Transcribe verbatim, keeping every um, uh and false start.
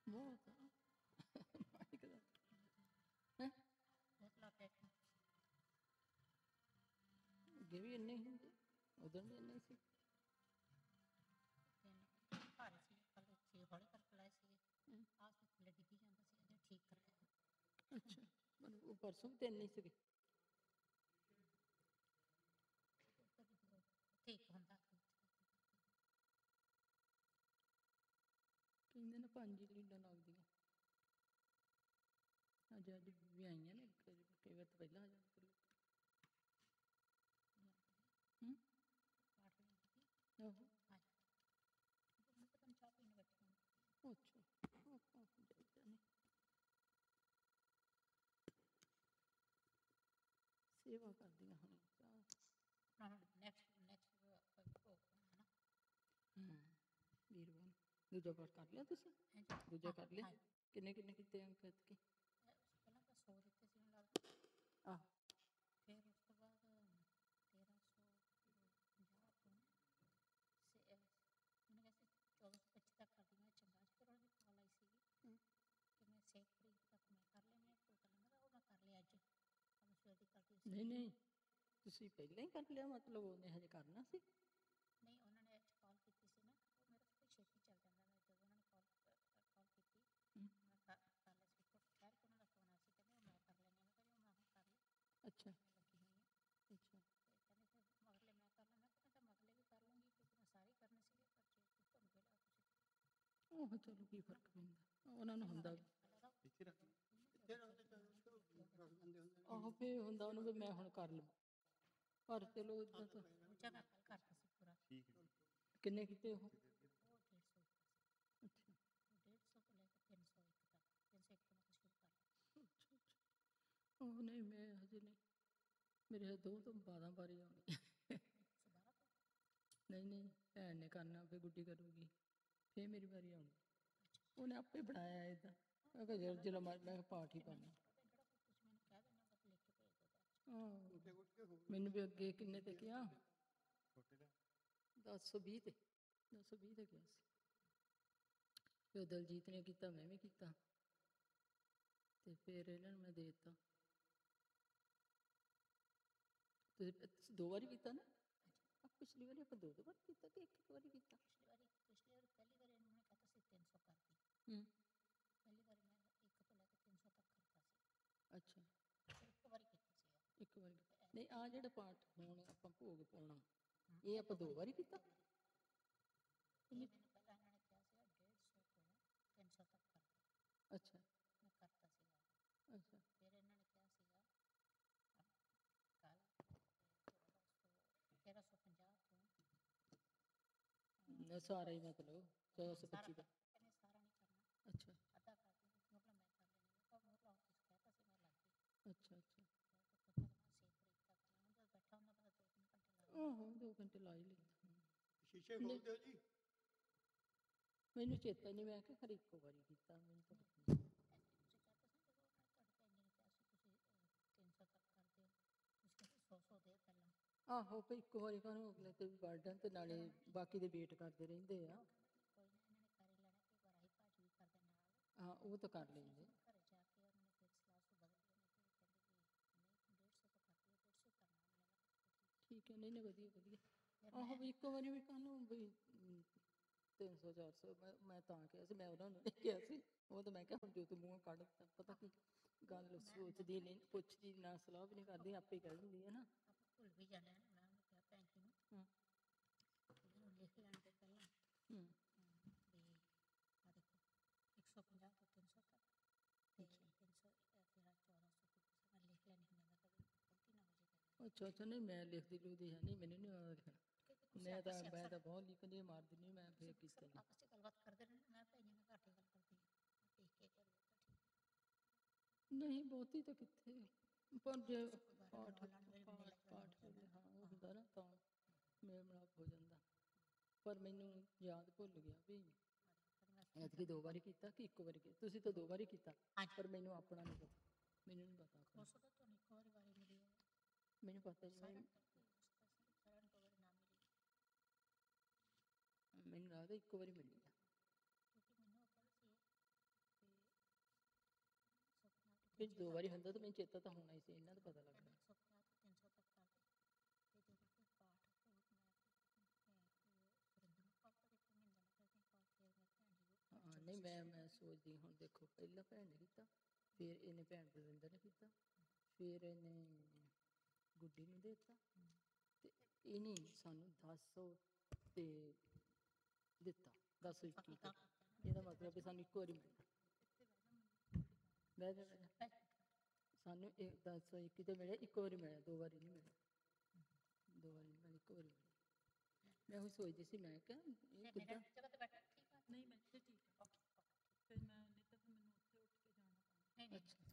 ਬਹੁਤ ਆ। ਮਾਈਕ ਦਾ ਹੈ ਬਹੁਤ ਲਾ ਕੇ ਅੱਗੇ ਵੀ ਇੰਨੇ ਹੀ ਹੁੰਦੇ, ਉਦੋਂ ਵੀ ਇੰਨੇ ਹੀ ਸੀ। ਭਾਰੇ ਸੀ ਕੱਲ ਸੀ ਹੌਲੀ ਕਰਕੇ ਲਾਏ ਸੀਗੇ ਆਹ ਸੀ ਥੱਲੇ ਡਿੱਗੀ ਜਾਂਦਾ ਸੀ ਅਜੇ ਠੀਕ ਕਰਕੇ। ਅੱਛਾ, ਮਤਲਬ ਉਹ ਪਰਸੋਂ ਵੀ ਤਿੰਨ ਹੀ ਸੀਗੇ। ਠੀਕ ਹੁੰਦਾ ਕਹਿੰਦੇ ਨੇ ਪੰਜ ਹੀ ਲੀਡਾਂ ਲੱਗਦੀਆਂ। ਅੱਜ ਅੱਜ ਵੀ ਆਈਆਂ ਨੇ ਕਈ ਵਾਰ ਤਾਂ ਪਹਿਲਾਂ ਆ ਜਾਂਦੇ ਲੋਕ। ਹੂੰ ਪਾਠ ਲਈ ਆਹੋ ਆ ਜਾ ਮੈਨੂੰ ਪਤਾ ਨਹੀਂ ਚਾਹ ਪੀਣ ਬੈਠੀ ਅੱਛਾ ਆਪਾਂ ਜਾਈਦਾ ਨਹੀਂ ਸੇਵਾ ਕਰਦੀਆਂ ਹੁਣ ਚਾਹ। ਆਪਣਾ ਹੁਣ ਨੈਕਸਟ ਨੈਕਸਟ ਭੋਗ ਹੈ ਨਾ। ਹੂੰ ਵੀਰਵਾਰ ਦੂਜਾ ਪਾਠ ਕਰ ਲਿਆ ਤੁਸੀਂ? ਹਾਂਜੀ ਦੂਜਾ ਹਾਂ ਕਰ ਲਿਆ? ਹਾਂ ਕਿੰਨੇ ਕਿੰਨੇ ਕੀਤੇ ਅੰਕ ਐਤਕੀ? ਪਹਿਲਾਂ ਤਾਂ ਸੌ ਦਿੱਤੇ ਸੀ ਮੈਨੂੰ ਲੱਗਦਾ। ਆਹ ਫਿਰ ਉਸ ਤੋਂ ਬਾਅਦ ਤੇਰਾਂ ਸੌ ਪੰਜਾਹ ਤੋਂ ਸੇ ਉਹਨੇ ਕਿਹਾ ਸੀ ਚੌਦਾਂ ਸੌ ਪੱਚੀ ਤੱਕ ਕਰਦੀ। ਮੈਂ ਚੰਗਾ ਜੀ ਫਿਰ ਉਹਨੇ ਕਾਲ ਆਈ ਸੀਗੀ ਕਿ ਮੈਂ ਛੇ ਤਰੀਕ ਤੱਕ ਮੈਂ ਕਰ ਲੈਣੀ ਆ ਭੋਗ ਲੰਗਾ ਦਾ ਉਹ ਮੈਂ ਕਰ ਲਿਆ ਅੱਜ ਮੈਂ ਸਵੇਰ ਦੀ ਕਰਦੀ ਸੀ। ਨਹੀਂ ਨਹੀਂ ਤੁਸੀਂ ਪਹਿਲਾਂ ਹੀ ਕਰ ਲਿਆ ਮਤਲਬ ਉਹਨੇ ਹਜੇ ਕਰਨਾ ਸੀ? ਨਹੀਂ ਉਹਨਾਂ ਨੇ ਅੱਜ ਕਾਲ ਕੀਤੀ ਸੀ ਨਾ ਉਹ ਮੇਰਾ ਥੋੜ੍ਹੀ ਛੇਤੀ ਚੱਲ ਜਾਂਦਾ। ਮੈਂ ਜਦੋਂ ਉਹਨਾਂ ਨੇ ਕਾਲ ਕਾਲ ਕੀਤੀ ਮੈਂ ਕਰ ਕਰ ਲਿਆ ਸੀ। ਠਹਿਰ ਕੇ ਉਹਨਾਂ ਦਾ ਫੋਨ ਆਇਆ ਸੀ ਕਹਿੰਦੇ ਉਹ ਮੈਂ ਕਰ ਲੈਂਦੀ ਹਾਂ। ਮੈਂ ਕਹਿੰਦੀ ਮੈਂ ਹੁਣ ਕਰ ਲਈ। ਅੱਛਾ ਮੈਂ ਲੱਗੀ ਹੋਈ ਹਾਂ ਅੱਛਾ ਅਤੇ ਕਹਿੰਦੇ ਫਿਰ ਮਗਰਲੇ ਮੈਂ ਕਰ ਲਾਂ। ਮੈਂ ਕਹਿੰਦਾ ਤਾਂ ਮਗਰਲੇ ਵੀ ਕਰ ਲੂੰਗੀ ਕਿਉਂਕਿ ਮੈਂ ਸਾਰੇ ਕਰਨੇ ਸੀਗੇ ਪਰ ਜੇ ਤੁਹਾਨੂੰ ਵੇਲਾ ਤੁਸੀਂ ਉਹ ਚਲੋ ਕੀ ਫਰਕ ਪੈਂਦਾ ਉਹਨਾਂ ਨੂੰ ਹੁੰਦਾ ਆਹੋ ਫੇਰ ਹੁੰਦਾ ਉਹਨੂੰ ਵੀ ਮੈਂ ਹੁਣ ਕਰ ਲਵਾਂ ਪਰ ਚਲੋ ਇਦਾਂ ਤਾਂ ਦੂਜਾ ਮੈਂ ਕੱਲ ਕਰਤਾ ਸੀ ਪੂਰਾ। ਕਿੰਨੇ ਕੀਤੇ ਉਹ? ਉਹ ਡੇਢ ਸੌ ਦਿੱਤਾ ਸੀ। ਅੱਛਾ ਉਹ ਡੇਢ ਸੌ ਤੋਂ ਲੈ ਕੇ ਤਿੰਨ ਸੌ ਇੱਕ ਤੱਕ ਤਿੰਨ ਸੌ ਇੱਕ ਤੋਂ ਮੈਂ ਸ਼ੁਰੂ ਕਰ ਲਿਆ। ਅੱਛਾ ਅੱਛਾ ਉਹ ਨਹੀਂ ਮੈਂ ਹਜੇ ਨਹੀਂ ਮੇਰੇ ਹਜੇ ਦੋ ਤੋਂ ਬਾਰਾਂ ਵਾਰੀ ਆਉਣੀ। ਬਾਰਾਂ ਤੋਂ ਨਹੀਂ ਨਹੀਂ ਭੈਣ ਨੇ ਕਰਨਾ ਫਿਰ ਗੁੱਡੀ ਕਰੂਗੀ ਫਿਰ ਮੇਰੀ ਵਾਰੀ ਆਉਣੀ। ਉਹਨੇ ਆਪੇ ਬਣਾਇਆ ਇੱਦਾਂ ਮੈਂ ਕਿਹਾ ਜਦੋਂ ਜਦੋਂ ਮੈਂ ਮੈਂ ਪਾਠ ਹੀ ਕਰਨਾ। ਕਿਹੜਾ ਤੁਸੀਂ ਮੈਨੂੰ ਕਹਿ ਦਿੰਦੇ ਬਸ ਲਿਖ ਕੇ ਭੇਜ ਦਿਓ ਬਾਅਦ 'ਚ। ਹਾਂ ਮੈਨੂੰ ਵੀ ਅੱਗੇ ਕਿੰਨੇ ਤੇ ਕਿਹਾ ਦਸ ਸੌ ਵੀਹ ਤੇ ਦਸ ਸੌ ਵੀਹ ਤੇ ਕਿਹਾ ਸੀ। ਫਿਰ ਦਲਜੀਤ ਨੇ ਕੀਤਾ ਮੈਂ ਵੀ ਕੀਤਾ ਤੇ ਫਿਰ ਇਹਨਾਂ ਨੂੰ ਮੈਂ ਦੇ ਦਿੱਤਾ। ਤੁਸੀਂ ਦੋ ਵਾਰੀ ਕੀਤਾ ਨਾ? ਪਿਛਲੀ ਵਾਰੀ ਆਪਾਂ ਦੋ ਦੋ ਵਾਰ ਕੀਤਾ ਕਿ ਇੱਕ ਇੱਕ ਵਾਰੀ ਕੀਤਾ? ਪਿਛਲੀ ਵਾਰੀ ਪਿਛਲੀ ਵਾਰੀ ਪਹਿਲੀ ਵਾਰੀ ਇਹਨਾਂ ਨੇ ਕਹਤਾ ਸੀ ਤਿੰਨ ਸੌ ਕਰਤੀ। ਹੂੰ ਪਹਿਲੀ ਵਾਰੀ ਮੈਂ ਇੱਕ ਤੋਂ ਲੈ ਕੇ ਤਿੰਨ ਸੌ ਤੱਕ ਕਰਤਾ ਸੀ। ਅੱਛਾ ਇੱਕ ਵਾਰੀ ਕੀਤਾ ਸੀਗਾ ਇੱਕ ਵਾਰੀ ਨਹੀਂ ਆਹ ਜਿਹੜਾ ਪਾਠ ਹੁਣ ਆਪਾਂ ਭੋਗ ਪਾਉਣਾ ਇਹ ਆਪਾਂ ਦੋ ਵਾਰੀ ਕੀਤਾ? ਇਹ ਮੈਨੂੰ ਪਹਿਲਾਂ ਇਹਨਾਂ ਨੇ ਕਿਹਾ ਸੀਗਾ ਡੇਢ ਸੌ ਤੋਂ ਤਿੰਨ ਸੌ ਤੱਕ ਕਰਦਾ। ਅੱਛਾ ਮੈਂ ਕਰਤਾ ਸੀਗਾ। ਅੱਛਾ ਫਿਰ ਇਹਨਾਂ ਨੇ ਕਿਹਾ ਸੀਗਾ ਕੱਲ ਚੌਦਾਂ ਸੌ ਤੇਰਾਂ ਸੌ ਪੰਜਾਹ ਤੋਂ ਸਾਰਾ ਹੀ ਮਤਲਬ ਚੌਦਾਂ ਸੌ ਪੱਚੀ ਦਾ ਕਹਿੰਦੇ ਸਾਰਾ ਨਹੀਂ ਕਰਨਾ ਅੱਛਾ ਅੱਧਾ ਕਰ ਦਿਓ ਮੁਰਲਾ ਮੈਂ ਕਰ ਲੈਣੀ। ਮੈਂ ਕਿਹਾ ਮੁਰਲਾ ਹੁਣ ਤੁਸੀਂ ਕਹਿਤਾ ਸੀ ਮੈਂ ਲੱਗ ਗਈ। ਅੱਛਾ ਅੱਛਾ ਪੁੱਛਿਆ ਕਹਿੰਦਾ ਛੇ ਤਰੀਕ ਤੱਕ ਹੁਣ ਜਦ ਬੈਠਾ ਹੁੰਦਾ ਬੰਦਾ ਦੋ ਤਿੰਨ ਘੰਟੇ ਲਾ ਆਹੋ ਦੋ ਘੰਟੇ ਲਾ ਹੀ ਲੈਂਦਾ। ਸ਼ੀਸ਼ੇ ਖੋਲ ਦਿਓ ਜੀ। ਮੈਨੂੰ ਚੇਤਾ ਨਹੀਂ ਮੈਂ ਕਿਹਾ ਖਰੇ ਇੱਕੋ ਵਾਰੀ ਕੀਤਾ ਮੈਨੂੰ ਤਾਂ ਪਤਾ ਨਹੀਂ। ਤੁਸੀਂ ਕਹਿਤਾ ਸੀ ਜਦੋਂ ਮੈਂ ਤੁਹਾਡੇ ਭੈਣ ਜੀ ਨੇ ਕਿਹਾ ਸੀ ਤੁਸੀਂ ਤਿੰਨ ਸੌ ਤੱਕ ਕਰ ਦਿਓ ਤੁਸੀਂ ਕਹਿੰਦੇ ਸੌ ਸੌ ਦੇ ਪਹਿਲਾਂ। ਆਹੋ ਭਈ ਇੱਕੋ ਵਾਰੀ ਕਾਹਨੂੰ ਅਗਲੇ ਤੇ ਵੀ ਬਰਡਨ ਤੇ ਨਾਲੇ ਬਾਕੀ ਦੇ ਵੇਟ ਕਰਦੇ ਰਹਿੰਦੇ ਆ। ਕੋਈ ਨਾ ਇਹਨਾਂ ਨੇ ਕਰ ਹੀ ਲੈਣਾ ਕਈ ਵਾਰ ਆਹੀ ਭਾਜੀ ਵੀ ਕਰਦੇ ਨਾਲ। ਹਾਂ ਉਹ ਤਾਂ ਕਰ ਲੈਂਦੇ। ਘਰੇ ਜਾ ਕੇ ਉਹਨਾਂ ਨੇ ਫਿਰ ਸਲਾਹ ਸਲੂਹ ਬਦਲੀ ਉਹਨੇ ਫਿਰ ਕਹਿੰਦੇ ਵੀ ਨਹੀਂ ਡੇਢ ਸੌ ਤੋਂ ਕਰ ਦਿਓ ਡੇਢ ਸੌ ਕਰਨਾ ਉਹਨਾਂ ਨੇ। ਮੈਂ ਕਿਹਾ ਚਲੋ ਠੀਕ ਠੀਕ ਹੈ ਨਹੀਂ ਨਹੀਂ ਵਧੀਆ ਵਧੀਆ ਫਿਰ ਆਹੋ ਮੈਂ ਵੀ ਇੱਕੋ ਵਾਰੀ ਵੀ ਕਾਹਨੂੰ ਵੀ ਤਿੰਨ ਸੌ ਚਾਰ ਸੌ ਮੈਂ ਮੈਂ ਤਾਂ ਕਿਹਾ ਸੀ ਮੈਂ ਉਹਨਾਂ ਨੂੰ ਨਹੀਂ ਕਿਹਾ ਸੀ ਉਹ ਤਾਂ ਮੈਂ ਕਿਹਾ ਹੁਣ ਜੋ ਤੂੰ ਮੂੰਹੋਂ ਕੱਢ ਦਿੱਤਾ ਪਤਾ ਕੀ ਗੱਲ ਸੋਚਦੀ ਨਹੀਂ ਪੁੱਛਦੀ ਨਾ ਸਲਾਹ ਵੀ ਨਹੀਂ ਕਰਦੀ ਆਪੇ ਕਹਿ ਦਿੰਦੀ ਹੈ ਨਾ। ਆਪਾਂ ਭੁੱਲ ਵੀ ਜਾਂਦੇ ਹਾਂ ਮੈਂ ਉਹਨੂੰ ਕਿਹਾ ਭੈਣ ਜੀ ਨੂੰ ਹਾਂ ਇਹਨੂੰ ਲਿਖ ਲੈਣ ਤੋਂ ਪਹਿਲਾਂ ਹੂੰ ਵੀ ਆਹ ਦੇਖੋ ਇੱਕ ਸੌ ਪੰਜਾਹ ਤੋਂ ਤਿੰਨ ਸੌ ਤੱਕ ਅਤੇ ਤਿੰਨ ਸੌ ਤੇਰਾਂ ਚੌਦਾਂ ਸੌ ਤੋਂ ਕਿਸੇ ਮੈਂ ਲਿਖ ਲੈਣੀ ਹੁੰਦੀ ਮੈਂ ਕਦੇ ਗਲਤੀ ਨਾ ਹੋ ਜੇ ਕਦੇ। ਅੱਛਾ ਅੱਛਾ ਨਹੀਂ ਮੈਂ ਲਿਖਦੀ ਲੁਖਦੀ ਹੈ ਨਹੀਂ ਮੈਨੂੰ ਨਹੀਂ ਆਉਂਦਾ ਲਿਖਣਾ। ਕਿਉਂਕਿ ਤੁਸੀਂ ਮੈਂ ਤਾਂ ਆਪਸ 'ਚ ਮੈਂ ਅਕਸਰ ਤਾਂ ਬਹੁਤ ਲਿਖਦੀ ਮਾਰ ਦਿੰਦੀ ਮੈਂ ਫਿਰ ਤੁਸੀਂ ਕੀਤਾ ਅਕਸਰ ਨਹੀਂ। ਆਪਸ 'ਚ ਗੱਲਬਾਤ ਕਰਦੇ ਰਹਿੰਦੇ ਮੈਂ ਭੈਣ ਜੀ ਨਾਲ ਘੱਟ ਹੀ ਗੱਲ ਕਰਦੀ ਹਾਂ ਦੇਖ ਕੇ ਕਰ ਲਓ ਤਾਂ ਠੀਕ ਨਹੀਂ ਬਹੁਤੀ ਤਾਂ ਕਿੱਥੇ ਪਰ ਜੇ ਬਾਰਾਂ ਪਾਠ ਨੌ ਲਾਉਣ ਵੇਲੇ ਬੰਦੇ ਪਾਠ ਲੱਗ ਹੋ ਪਾਠ ਜਾਂਦਾ ਵੇਲੇ ਨਾ। ਹਾਂ ਉਹ ਹੁੰਦਾ ਨਾ ਤਾਂ ਮੇਲ ਮਿਲਾਪ ਹੋ ਜਾਂਦਾ ਪਰ ਮੈਨੂੰ ਯਾਦ ਭੁੱਲ ਗਿਆ ਵੀ ਐਤਕੀ ਦੋ ਵਾਰੀ ਕੀਤਾ ਕਿ ਇੱਕ ਵਾਰੀ ਕੀਤਾ ਤੁਸੀਂ ਤਾਂ ਦੋ ਵਾਰੀ ਕੀਤਾ ਪਰ ਮੈਨੂੰ ਆਪਣਾ ਨਹੀਂ ਪਤਾ ਮੈਨੂੰ ਨਹੀਂ ਪਤਾ ਹੋ ਆਪਣਾ ਸਕਦਾ ਤੁਹਾਨੂੰ ਇੱਕ ਵਾਰੀ ਵਾਰੀ ਮਿਲੀ ਹੋਵੇ ਮੈਨੂੰ ਪਤਾ ਨਹੀਂ ਸਾਰਿਆਂ ਮੈਂ ਨੂੰ ਤਾਂ ਕੋਈ ਹੋ ਸਕਦਾ ਸਾਰਿਆਂ ਨੂੰ ਕੋਈ ਵਾਰੀ ਨਾ ਮਿਲੀ ਮੈਨੂੰ ਲੱਗਦਾ ਇੱਕੋ ਵਾਰੀ ਮਿਲੀ ਆ। ਕਿਉਂਕਿ ਮੈਨੂੰ ਉਹ ਕਹਿੰਦੇ ਸੀ ਫਿਰ ਦੋ ਵਾਰੀ ਹੁੰਦਾ ਤਾਂ ਮੈਨੂੰ ਚੇਤਾ ਤਾਂ ਹੋਣਾ ਹੀ ਸੀ, ਇਹਨਾਂ ਦਾ ਪਤਾ ਲੱਗਦਾ। ਇੱਕ ਸੌ ਪੰਜਾਹ ਤੋਂ ਤਿੰਨ ਸੌ ਤੱਕ ਕਰ ਦੇ ਤੇ ਜਦੋਂ ਫਿਰ ਪਾਠ ਹੋਰ ਮੈਂ ਸੁਰਿੰਦਰ ਨੂੰ ਕਾਲ ਕਰੇ ਤੇ ਮਹਿੰਦਰ ਨੂੰ ਕਰੇ ਕਾਲ, ਫਿਰ ਮੈਂ ਭੈਣ ਜੀ ਨੂੰ ਹਾਂ ਨਹੀਂ ਮੈਂ ਮੈਂ ਸੋਚਦੀ ਹੁਣ ਦੇਖੋ ਪਹਿਲਾਂ ਭੈਣ ਨੇ ਕੀਤਾ, ਫਿਰ ਇਹਨੇ ਭੈਣ ਬਲਵਿੰਦਰ ਨੇ ਕੀਤਾ, ਫਿਰ ਇਹਨੇ ਗੁੱਡੀ ਨੂੰ ਦੇ ਦਿੱਤਾ, ਤੇ ਇਹਨੇ ਸਾਨੂੰ ਦਸ ਸੌ ਤੇ ਦਿੱਤਾ, ਦਸ ਸੌ ਇੱਕੀ ਤੇ। ਇਹਦਾ ਮਤਲਬ ਵੀ ਸਾਨੂੰ ਇੱਕੋ ਵਾਰੀ ਮਿਲਦਾ। ਬਹਿ ਜਾ ਬਹਿ ਜਾ। ਸਾਨੂੰ ਇਹ ਦਸ ਸੌ ਇੱਕੀ ਤੇ ਮਿਲਿਆ, ਇੱਕੋ ਵਾਰੀ ਮਿਲਿਆ, ਦੋ ਵਾਰੀ ਨਹੀਂ ਮਿਲਿਆ, ਦੋ ਵਾਰੀ ਨਹੀਂ ਮਿਲਿਆ, ਇੱਕੋ ਵਾਰੀ ਮਿਲਿਆ। ਮੈਂ ਉਹੀ ਸੋਚਦੀ ਸੀ, ਮੈਂ ਕਿਹਾ ਇਹ ਕਿੱਦਾਂ। ਜਗ੍ਹਾ ਤੇ ਬੈਠਾ ਠੀਕ ਆ। ਨਹੀਂ ਮੈਂ ਇੱਥੇ ਠੀਕ ਆ, ਫਿਰ ਮੈਂ ਨਹੀਂ ਤਾਂ ਫਿਰ ਮੈਨੂੰ ਉੱਥੇ ਉੱਠ ਕੇ ਜਾਣਾ ਪੈਣਾ। ਨਹੀਂ ਨਹੀਂ ਅੱਛਾ